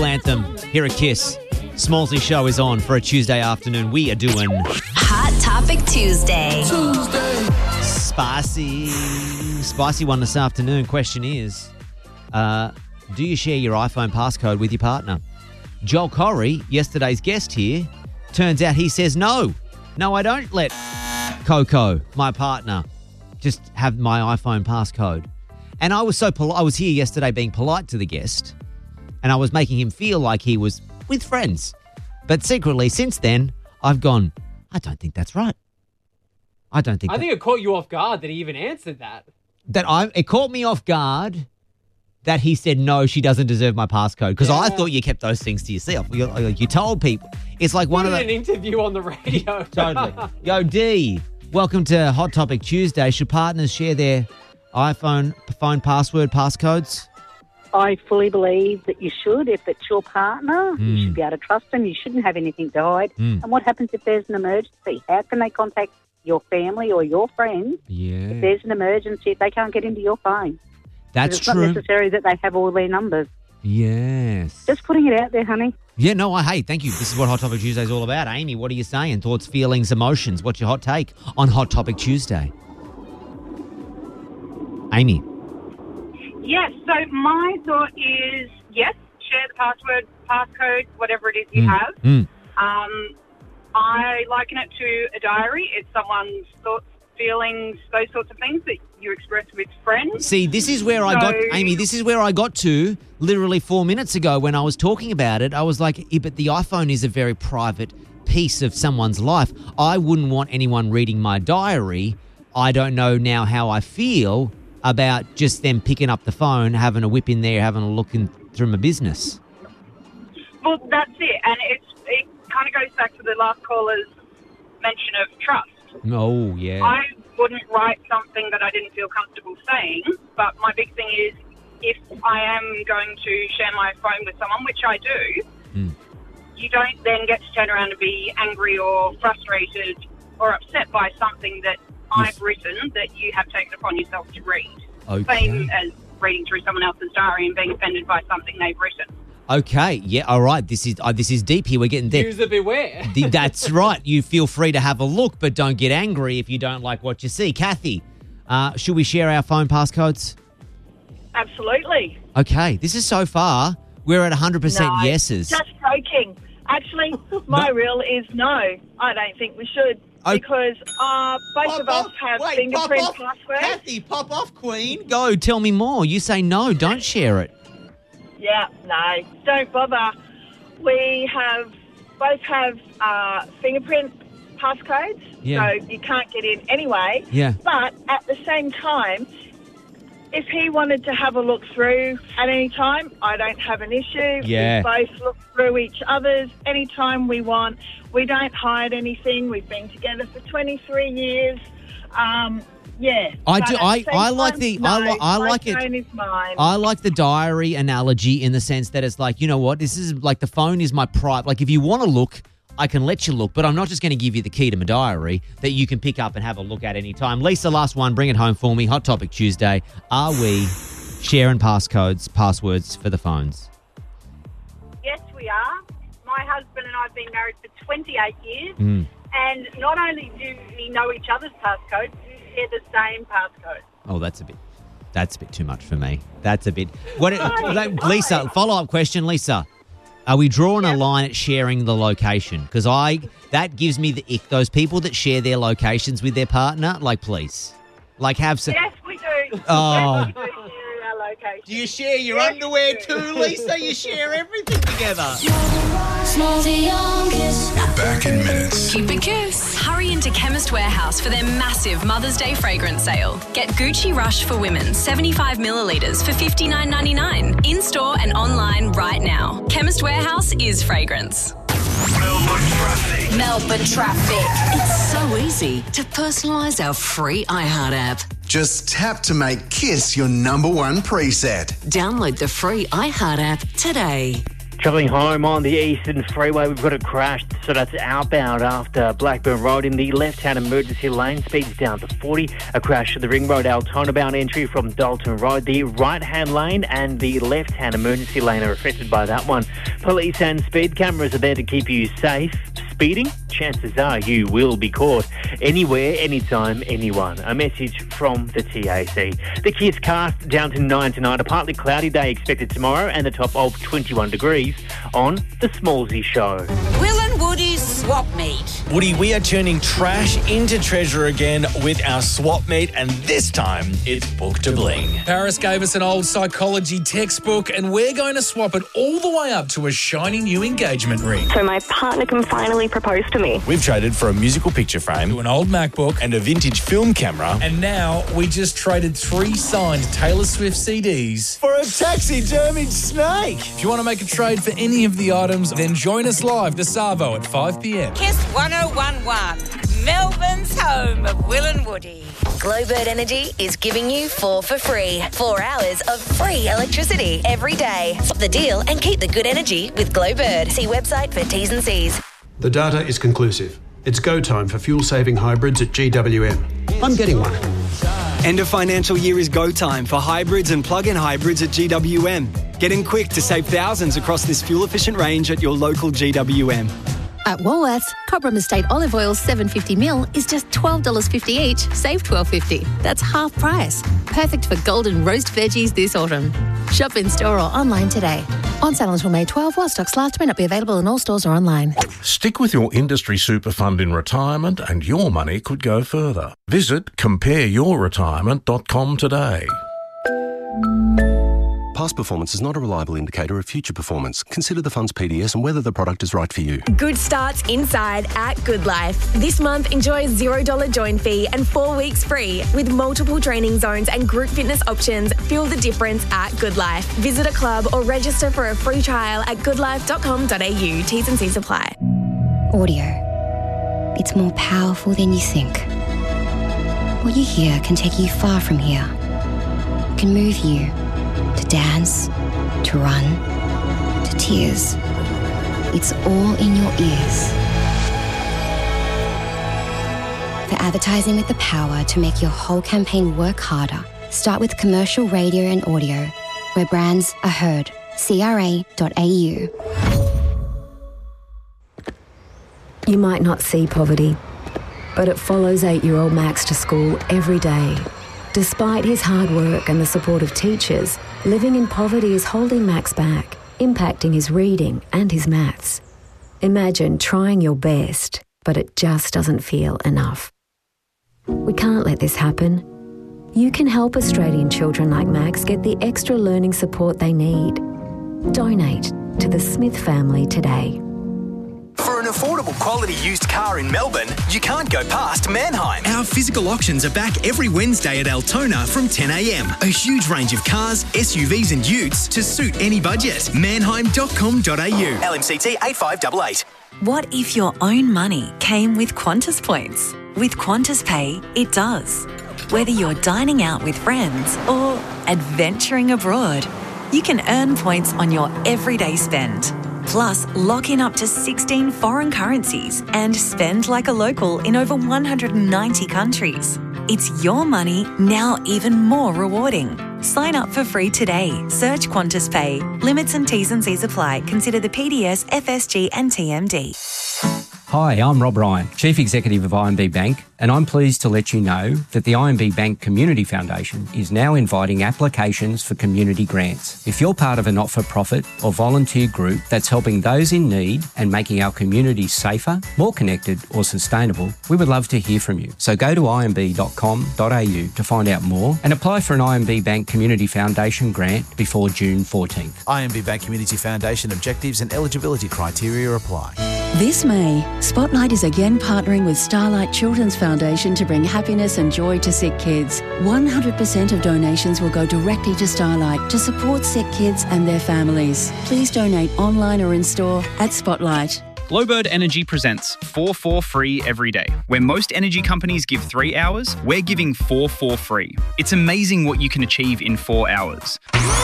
anthem here at Kiss. Smallsy Show is on for a Tuesday afternoon. We are doing Hot Topic Tuesday. Spicy one this afternoon. Question is, do you share your iPhone passcode with your partner? Joel Corey, yesterday's guest here, turns out he says no. No, I don't let Coco, my partner, just have my iPhone passcode. And I was so polite. I was here yesterday being polite to the guest, and I was making him feel like he was with friends. But secretly, since then, I've gone, I don't think that's right. I think it caught you off guard that he even answered that. It caught me off guard that he said, no, she doesn't deserve my passcode. Because I thought you kept those things to yourself. You told people. It's like one of the... an interview on the radio. Totally. Yo, D, welcome to Hot Topic Tuesday. Should partners share their iPhone phone password passcodes? I fully believe that you should. If it's your partner, you should be able to trust them. You shouldn't have anything to hide. And what happens if there's an emergency? How can they contact your family or your friends if there's an emergency, if they can't get into your phone? That's it's true. It's not necessary that they have all their numbers. Yes. Just putting it out there, honey. Yeah, no, hey, thank you. This is what Hot Topic Tuesday is all about. Amy, what are you saying? Thoughts, feelings, emotions. What's your hot take on Hot Topic Tuesday? Amy. Yes, so my thought is, yes, share the passcode, whatever it is you have. I liken it to a diary. It's someone's thoughts, feelings, those sorts of things that you express with friends. See, this is where I got to literally 4 minutes ago when I was talking about it. I was like, but the iPhone is a very private piece of someone's life. I wouldn't want anyone reading my diary. I don't know now how I feel about just them picking up the phone, having a whip in there, having a look through my business. Well, that's it. And it kind of goes back to the last caller's mention of trust. Oh, yeah. I wouldn't write something that I didn't feel comfortable saying, but my big thing is if I am going to share my phone with someone, which I do, you don't then get to turn around and be angry or frustrated or upset by something that I've written that you have taken upon yourself to read. Okay. Same as reading through someone else's diary and being offended by something they've written. Okay, yeah, all right. This is deep here. We're getting there. User beware. That's right. You feel free to have a look, but don't get angry if you don't like what you see. Kathy, should we share our phone passcodes? Absolutely. Okay, this is so far, we're at 100% yeses. Just joking. Actually, my rule is no. I don't think we should. Because both of us have fingerprint passwords. Kathy, pop off, Queen. Go, tell me more. You say no, don't share it. Yeah, no, don't bother. We both have fingerprint passcodes, so you can't get in anyway. Yeah. But at the same time, if he wanted to have a look through at any time, I don't have an issue. Yeah. We both look through each other's anytime we want. We don't hide anything. We've been together for 23 years. Yeah. I like the diary analogy in the sense that it's like, you know what, this is like the phone is my private. Like if you want to look, I can let you look, but I'm not just going to give you the key to my diary that you can pick up and have a look at any time. Lisa, last one, bring it home for me. Hot Topic Tuesday. Are we sharing passwords for the phones? Yes, we are. My husband and I have been married for 28 years, and not only do we know each other's passcodes, we share the same passcode. Oh, that's a bit too much for me. That's a bit. Lisa, follow-up question, Lisa. Are we drawing a line at sharing the location? Because that gives me the ick. Those people that share their locations with their partner, like, please. Like, have some... Yes, we do. Oh. Yes, we do share our location. Do you share your underwear too, Lisa? You share everything together. We're back in minutes. Keep it Kiss. Hurry into Chemist Warehouse for their massive Mother's Day fragrance sale. Get Gucci Rush for Women 75 millilitres for $59.99. In-store and online right now. Chemist Warehouse is fragrance. Melbourne traffic. It's so easy to personalise our free iHeart app. Just tap to make Kiss your number one preset. Download the free iHeart app today. Travelling home on the Eastern Freeway, we've got a crash, so that's outbound after Blackburn Road in the left-hand emergency lane. Speeds down to 40. A crash at the Ring Road Altona-bound entry from Dalton Road. The right-hand lane and the left-hand emergency lane are affected by that one. Police and speed cameras are there to keep you safe. Speeding? Chances are you will be caught. Anywhere, anytime, anyone. A message from the TAC. The Kiss cast down to 9 tonight. A partly cloudy day expected tomorrow and a top of 21 degrees on The Smallsy Show. Will and Woody's Swap Meet. Woody, we are turning trash into treasure again with our swap meet, and this time it's Book to Bling. Paris gave us an old psychology textbook, and we're going to swap it all the way up to a shiny new engagement ring. So my partner can finally propose to me. We've traded for a musical picture frame, to an old MacBook, and a vintage film camera. And now we just traded 3 signed Taylor Swift CDs for a taxidermied snake. If you want to make a trade for any of the items, then join us live this Savo at 5 p.m. Kiss 1011, Melbourne's home of Will and Woody. Glowbird Energy is giving you 4 for free. 4 hours of free electricity every day. Swap the deal and keep the good energy with Glowbird. See website for T's and C's. The data is conclusive. It's go time for fuel-saving hybrids at GWM. I'm getting one. End of financial year is go time for hybrids and plug-in hybrids at GWM. Get in quick to save thousands across this fuel-efficient range at your local GWM. At Woolworths, Cobram Estate olive oil 750ml is just $12.50 each, save $12.50. That's half price. Perfect for golden roast veggies this autumn. Shop in store or online today. On sale until May 12 while stocks last. May not be available in all stores or online. Stick with your industry super fund in retirement and your money could go further. Visit compareyourretirement.com today. Past performance is not a reliable indicator of future performance. Consider the fund's PDS and whether the product is right for you. Good starts inside at Good Life. This month, enjoy $0 join fee and 4 weeks free. With multiple training zones and group fitness options, feel the difference at Good Life. Visit a club or register for a free trial at goodlife.com.au. T's and C's apply. Audio. It's more powerful than you think. What you hear can take you far from here. It can move you. To dance, to run, to tears. It's all in your ears. For advertising with the power to make your whole campaign work harder, start with commercial radio and audio, where brands are heard. CRA.au. You might not see poverty, but it follows 8-year-old Max to school every day. Despite his hard work and the support of teachers, living in poverty is holding Max back, impacting his reading and his maths. Imagine trying your best, but it just doesn't feel enough. We can't let this happen. You can help Australian children like Max get the extra learning support they need. Donate to the Smith family today. For an affordable quality used car in Melbourne, you can't go past Mannheim. Our physical auctions are back every Wednesday at Altona from 10 a.m. A huge range of cars, SUVs and utes to suit any budget. Mannheim.com.au. LMCT 8588. What if your own money came with Qantas points? With Qantas Pay, it does. Whether you're dining out with friends or adventuring abroad, you can earn points on your everyday spend. Plus, lock in up to 16 foreign currencies and spend like a local in over 190 countries. It's your money, now even more rewarding. Sign up for free today. Search Qantas Pay. Limits and T's and C's apply. Consider the PDS, FSG and TMD. Hi, I'm Rob Ryan, Chief Executive of IMB Bank, and I'm pleased to let you know that the IMB Bank Community Foundation is now inviting applications for community grants. If you're part of a not-for-profit or volunteer group that's helping those in need and making our communities safer, more connected or sustainable, we would love to hear from you. So go to imb.com.au to find out more and apply for an IMB Bank Community Foundation grant before June 14th. IMB Bank Community Foundation objectives and eligibility criteria apply. This May, Spotlight is again partnering with Starlight Children's Foundation to bring happiness and joy to sick kids. 100% of donations will go directly to Starlight to support sick kids and their families. Please donate online or in store at Spotlight. Glowbird Energy presents 4 for free every day. Where most energy companies give 3 hours, we're giving 4 for free. It's amazing what you can achieve in 4 hours.